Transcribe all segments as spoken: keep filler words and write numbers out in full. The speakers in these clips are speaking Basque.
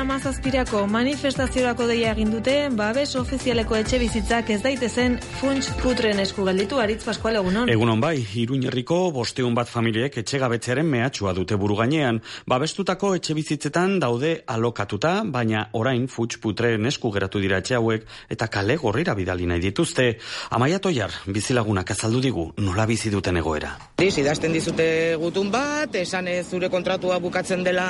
hamazazpirako manifestaziorako deia egin dute, babes ofizialeko etxe bizitzak ez daitezen funts putren esku gelditu. Aritz Pascual, egunon. Egunon bai, Iruñerriko bosteun bat familiek etxe gabetzearen mehatxua dute buru gainean. Babestutako etxe bizitzetan daude alokatuta, baina orain funts putren esku geratu dira etxe hauek eta kale gorrira bidali nahi dituzte. Amaia Toiar, bizilagunak azaldu digu nola bizi duten egoera. Idazten dizute gutun bat, esan ez zure kontratua bukatzen dela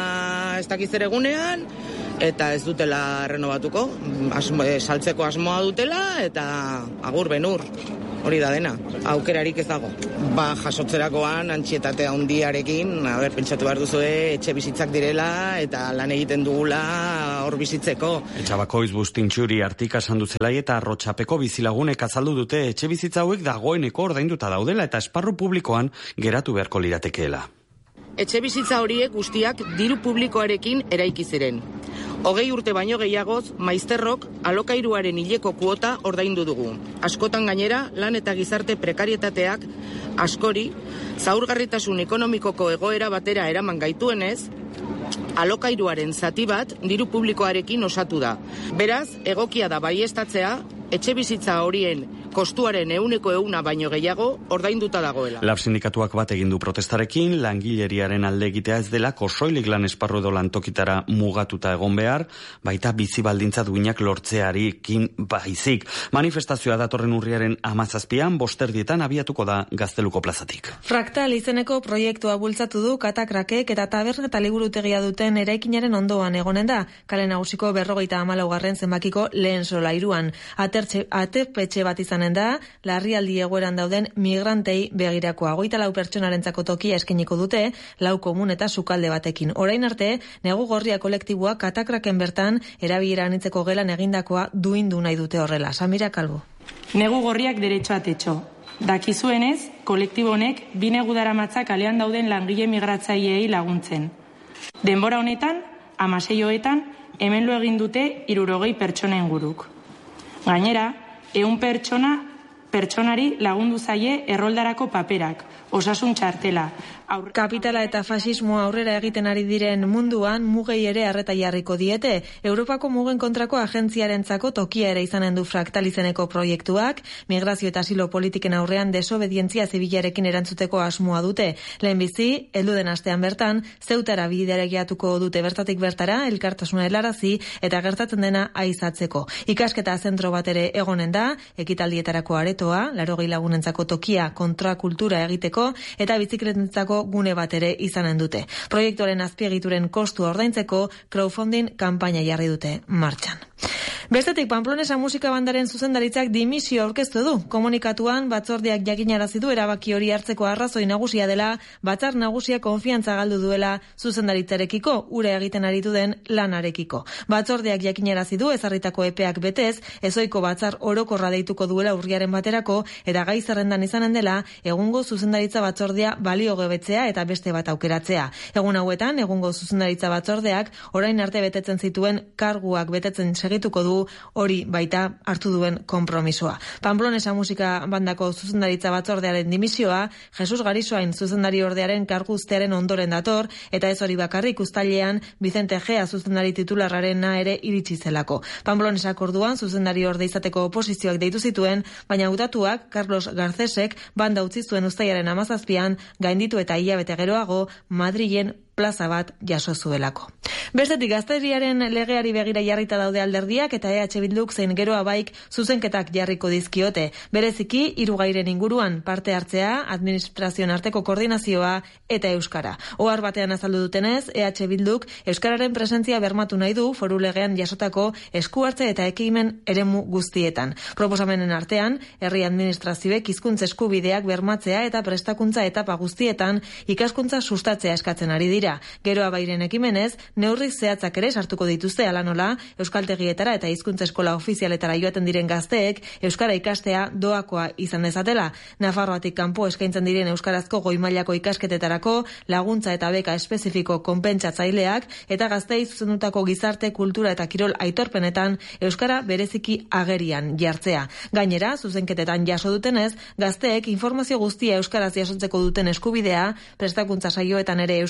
ez dakiz ere egunean, eta ez dutela renovatuko, Asmo, saltzeko asmoa dutela, eta agur benur, hori da dena, aukerarik ez dago. Ba, jasotzerakoan, antxietate handiarekin, a ber, pentsatu behar duzue, etxe bizitzak direla, eta lan egiten dugula hor bizitzeko. Etxabakoiz Bustintxuri Artika Sanduzelai eta Arrotxapeko bizilagunek azaldu dute etxe bizitza hauek dagoeneko ordainduta daudela eta esparru publikoan geratu beharko liratekeela. Etxe bizitza horiek guztiak diru publikoarekin eraiki ziren. Hogei urte baino gehiagoz, maizterrok alokairuaren hileko kuota ordaindu dugu. Askotan gainera, lan eta gizarte prekarietateak askori, zaurgarritasun ekonomikoko egoera batera eraman gaituenez, alokairuaren zati bat diru publikoarekin osatu da. Beraz, egokia da baieztatzea, etxe bizitza horien kostuaren ehuneko ehuna baino gehiago ordainduta dagoela. Lab sindikatuak bat egin du protestarekin, langileriaren alde egitea ez dela soilik lan esparru edo lantokitara mugatuta egon behar, baita bizi baldintza duinak lortzearekin baizik. Manifestazioa datorren urriaren hamazazpian bosterdietan abiatuko da Gazteluko plazatik. Fraktal izeneko proiektua bultzatu du Katakrakek eta taberna eta liburutegia duten eraikinaren ondoan egonen da, kale nagusiko berrogeita hamalaugarren zenbakiko lehen solairuan. Atertxe, aterpetxe bat izan da, larrialdi egoeran dauden migrantei begirakoa. Hogeita lau pertsonarentzako tokia eskainiko dute, lau komun eta sukalde batekin. Orain arte, negu gorria kolektiboa Katakraken bertan erabilera anitzeko gelan egindakoa duindu nahi dute horrela. Samira Kalbo. Negu gorriak derecho a techo. Dakizuenez, kolektibo honek bi negu daramatza kalean dauden langile migratzaileei laguntzen. Denbora honetan, hamaseioetan, hemen lo egin dute hirurogei pertsona inguruk. Gainera, ehun pertsona, pertsonari lagundu zaie erroldarako paperak, osasun txartela. Aur... Kapitala eta fasismoa aurrera egiten ari diren munduan mugei ere arreta jarriko diete. Europako mugen kontrako agentziarentzako tokia ere izanen du Fraktal izeneko proiektuak, migrazio eta asilo politiken aurrean desobedientzia zibilarekin erantzuteko asmoa dute. Lehenbizi, heldu den astean bertan, Zeutara bideregiatuko dute bertatik bertara, elkartasuna helarazi eta gertatzen dena aizatzeko. Ikasketa zentro bat ere egonen da, ekitaldietarako aretoa, laurogei lagunentzako tokia kontrakultura egiteko eta bizikletentzako gune bat ere izanen dute. Proiektuaren azpiegituren kostua ordaintzeko crowdfunding kanpaina jarri dute martxan. Bestetik, Pamplonesa musika bandaren zuzendaritzak dimisio aurkeztu du. Komunikatuan batzordeak jakinarazi du erabaki hori hartzeko arrazoi nagusia dela, batzar nagusia konfiantza galdu duela zuzendaritzarekiko, ura egiten aritu den lanarekiko. Batzordeak jakinarazi du ezarritako epeak betez, ezoiko batzar orokorra deituko duela urriaren baterako, eta gai zerrendan izanen dela, egungo zuzendaritza batzordea balio gebetzea eta beste bat aukeratzea. Egun hauetan, egungo zuzendaritza batzordeak orain arte betetzen zituen karguak betetzen segituko du, hori baita hartu duen konpromisoa. Pamplonesa musika bandako zuzendaritza batzordearen dimisioa, Jesus Garisoain zuzendari ordearen kargu uztearen ondoren dator, eta ez hori bakarrik uztailean Vicente Gea zuzendari titularrarena ere iritsi zelako. Pamplonesa orduan zuzendari orde izateko oposizioak deitu zituen, baina hautatuak Carlos Garcesek banda utzi zuen uztailaren hamazazpian gainditu eta hilabete geroago Madrilen plaza bat jaso zuelako. Bestetik, gazteriaren legeari begira jarrita daude alderdiak eta E H Bilduk zein geroa baik zuzenketak jarriko dizkiote. Bereziki, hiru gairen inguruan parte hartzea, administrazioen arteko koordinazioa eta euskara. Ohar batean azaldu dutenez, E H Bilduk euskararen presentzia bermatu nahi du foru legean jasotako esku hartze eta ekimen eremu guztietan. Proposamenen artean, herri administrazioek hizkuntza eskubideak bermatzea eta prestakuntza etapa guztietan ikaskuntza sustatzea eskatzen ari dira. Geroa bairen ekimenez, neurri zehatzak ere sartuko dituzte ala nola, euskaltegietara eta hizkuntza eskola ofizialetara joaten diren gazteek euskara ikastea doakoa izan dezatela. Nafarroatik kanpo eskaintzen diren euskarazko goi mailako ikasketetarako laguntza eta beka espezifiko konpentsatzaileak eta gazteei zuzendutako gizarte, kultura eta kirol aitorpenetan euskara bereziki agerian jartzea. Gainera, zuzenketetan jaso dutenez, gazteek informazio guztia euskaraz jasotzeko duten eskubidea, prestakuntza saioetan ere euskara erabiltzea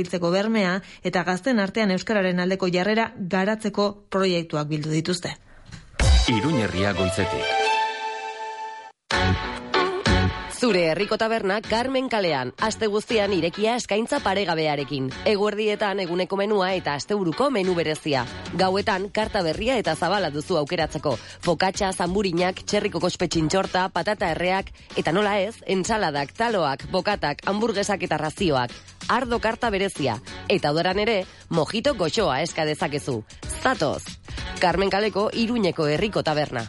erabiltzeko bermea eta gazten artean euskararen aldeko jarrera garatzeko proiektuak bildu dituzte. Iruñerria goizetik. Zure herriko taberna Carmen kalean, aste guztian irekia eskaintza paregabearekin. Eguerdietan eguneko menua eta asteburuko menu berezia. Gauetan karta berria eta zabala duzu aukeratzeko. Fokatxa, zamburinak, txerriko kospetxintxorta, patata erreak, eta nola ez, entsaladak, taloak, bokatak, hamburguesak eta razioak. Ardo karta berezia. Eta udaran ere, mojito goxoa eska dezakezu. Zatoz! Carmen kaleko Iruñeko herriko taberna.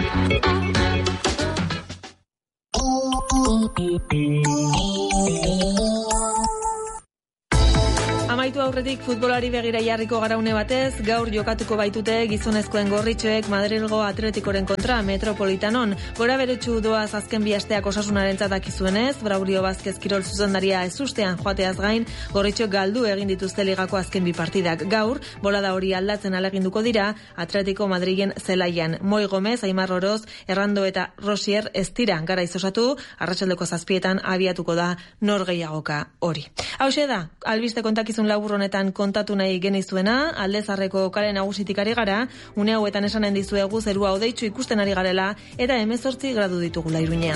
Amaitu aurretik futbolari begira jarriko gara une batez, gaur jokatuko baitute gizonezkoen gorritxoek Madrilgo Atletikoren kontra Metropolitanon. Gora beretsu doaz azken bi asteak osasunarentzat dakizuenez, Braulio Vázquez kirol zuzendaria ezustean joateaz gain, gorritxoek galdu egin dituzte ligako azken bi partidak. Gaur, bolada hori aldatzen aleginduko dira Atletico Madrilen zelaian. Moi Gomez, Aimar Oroz, Errando eta Rosier ez dira garaiz osatu, arratsaldeko zazpietan abiatuko da norgehiagoka hori. Hauxe da, albiste kontakizun labur honetan kontatu nahi genizuena, Aldezarreko kale nagusitik ari gara, une hauetan esanen dizuegu zerua hodeitsu ikusten ari garela eta hemezortzi gradu ditugula Iruñean.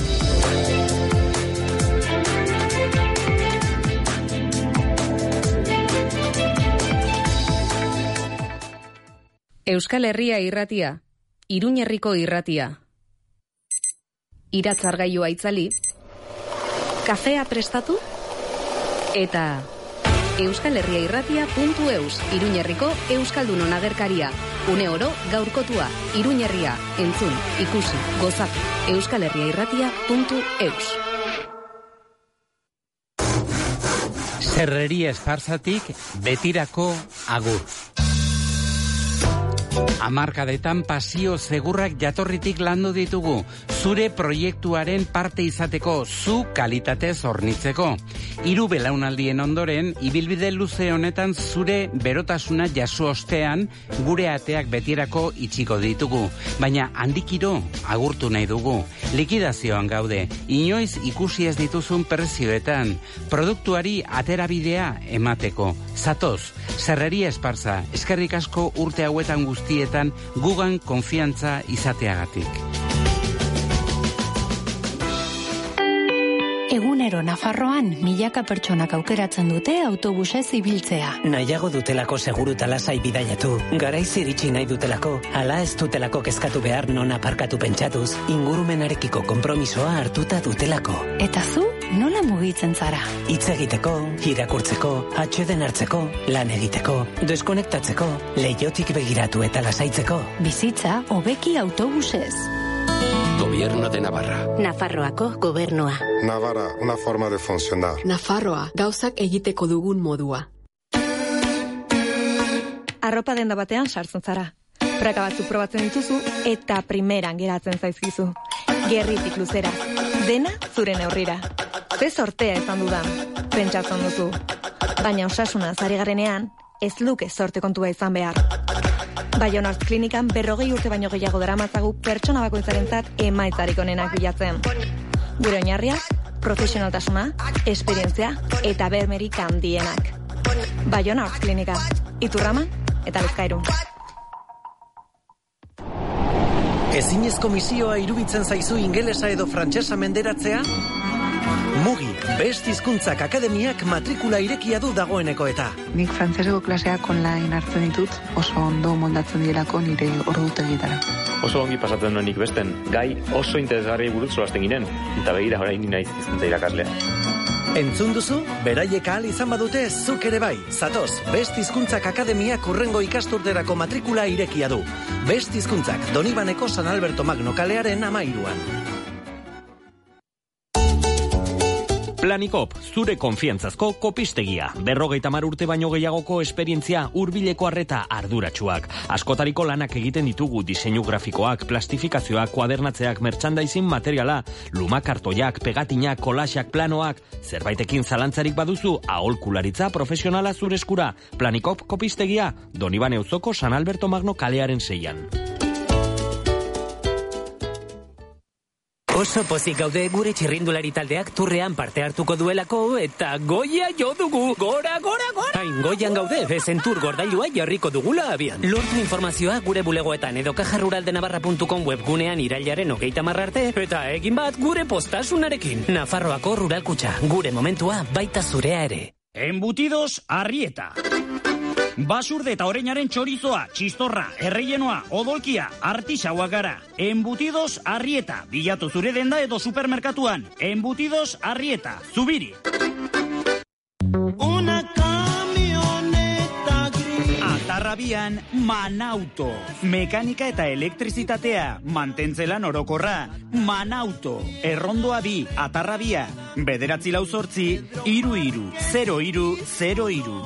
Euskal Herria irratia, Iruñerriko irratia. Iratzargailua itzali, kafea prestatu eta Euskal Herria irratia puntu eus, Iruñerriko Euskaldunon agerkaria. Une oro gaurkotua, Iruñerria, entzun, ikusi, gozatu, Euskal Herria irratia puntu eus. Zerreria esparzatik betirako agur. Hamarkadetan pasio segurrak jatorritik landu ditugu, zure proiektuaren parte izateko, zu kalitatez hornitzeko. Hiru belaunaldien ondoren, ibilbide luze honetan zure berotasuna jaso ostean, gure ateak betirako itxiko ditugu. Baina handikiro agurtu nahi dugu. Likidazioan gaude, inoiz ikusi ez dituzun prezioetan, produktuari aterabidea emateko. Zatoz, Zerreria Esparza, eskerrik asko urte hauetan guztietan gugan konfiantza izateagatik. Egunero Nafarroan milaka pertsonak aukeratzen dute autobusez ibiltzea. Nahiago dutelako seguru eta lasai bidaiatu. Garaiz iritsi nahi dutelako, ala ez dutelako kezkatu behar non aparkatu pentsatuz, ingurumenarekiko konpromisoa hartuta dutelako. Eta zu, nola mugitzen zara? Hitz egiteko, irakurtzeko, atxeden hartzeko, lan egiteko, deskonektatzeko, leihotik begiratu eta lasaitzeko. Bizitza hobeki autobusez. Gobierno de Navarra. Nafarroako gobernua. Navarra, una forma de funcionar. Nafarroa, gauzak egiteko dugun modua. Arropa denda batean sartzen zara. Praka batzu probatzen dituzu eta primeran geratzen zaizkizu. Gerritik luzera, dena zure neurrira. Ze sortea izan dudan, pentsatzen duzu. Baina osasuna zari garenean, ez luke sorte kontua izan behar. Baiona Arts Klinikan berrogei urte baino gehiago daramatzagu pertsona bakoitzarentzat emaitzarik onenak bilatzen. Gure oinarria, profesionaltasuna, esperientzia eta bermerik handienak. Baiona Arts Klinika, Iturraman eta Bizkairun. Ezinezko misioa iruditzen zaizu ingelesa edo frantsesa menderatzea? Mugi, Best Hizkuntzak Akademiak matrikula irekia du dagoeneko eta. Nik frantseseko klaseak online hartzen ditut, oso ondo moldatzen direlako nire ordutegietara. Oso ongi pasatzen nuen nik besten, gai oso interesgarri buruz solasten ginen, eta begira orain ni naiz hizkuntza irakaslea. Entzun duzu, beraiek ahal izan badute zuk ere bai. Zatoz, Best Hizkuntzak Akademiak urrengo ikasturterako matrikula irekia du. Best Hizkuntzak Donibaneko San Alberto Magno kalearen amairuan. Planikop, zure konfiantzazko kopistegia. Berrogeita hamar urte baino gehiagoko esperientzia, hurbileko arreta arduratsuak. Askotariko lanak egiten ditugu diseinu grafikoak, plastifikazioak, kuadernatzeak, merchandising materiala, lumakartoiak, pegatinak, kolaxak, planoak. Zerbaitekin zalantzarik baduzu, aholkularitza profesionala zure eskura. Planikop kopistegia, Donibane auzoko San Alberto Magno kalearen seian. Oso pozik gaude gure txirrindulari taldeak turrean parte hartuko duelako eta goia jo dugu. Gora, gora, gora! Hain goian gaude, bezen tur gordailua jarriko dugula abian. Lortu informazioa gure bulegoetan edo caja rural de navarra puntu com webgunean irailaren hogeita hamar arte eta egin bat gure postasunarekin. Nafarroako Rural Kutxa, gure momentua baita zurea ere. Embutidos Arrieta. Basurde eta oreinaren txorizoa, txistorra, erreienoa, odolkia, artisauak gara. Embutidos Arrieta. Bilatu zure denda edo supermerkatuan. Embutidos Arrieta. Zubiri. Una camioneta gris. Atarrabian, Manauto. Mekanika eta elektrizitatea. Mantentzelan orokorra. Manauto. Errondoa bi, Atarrabia. Bederatzi lau zortzi, iru iru, zero iru, zero iru.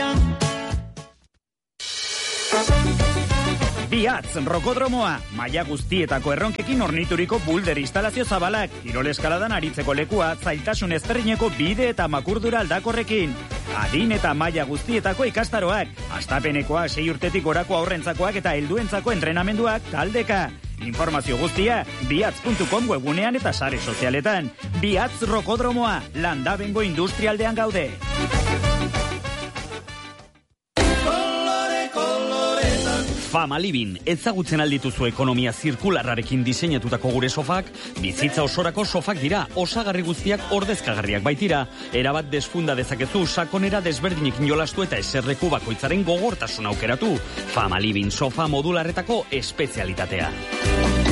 Biatz, rokodromoa, maila guztietako erronkekin ornituriko bulder instalazio zabalak, kirol eskaladan aritzeko lekua, zailtasun ezberdineko bide eta makurdura aldakorrekin. Adin eta maila guztietako ikastaroak, astapenekoa sei urtetik gorako aurrentzakoak eta helduentzako entrenamenduak taldeka. Informazio guztia, biatz puntu com webunean eta sare sozialetan. Biatz rokodromoa, Landabengo industrialdean gaude. Famalibin, ezagutzen aldituzu ekonomia zirkularrarekin diseinatutako gure sofak, bizitza osorako sofak dira, osagarri guztiak ordezkagarriak baitira, erabat desfunda dezakezu, sakonera desberdinik jolastu eta eserleku bakoitzaren gogortasun aukeratu. Famalibin sofa modularretako espezialitatea.